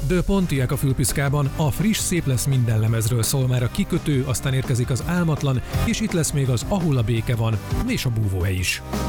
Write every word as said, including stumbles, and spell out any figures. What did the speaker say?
The Pontiac a Fülpiszkában, a friss Szép lesz minden lemezről szól már a Kikötő, aztán érkezik az Álmatlan, és itt lesz még az Ahol a béke van, és a Búvóhely is.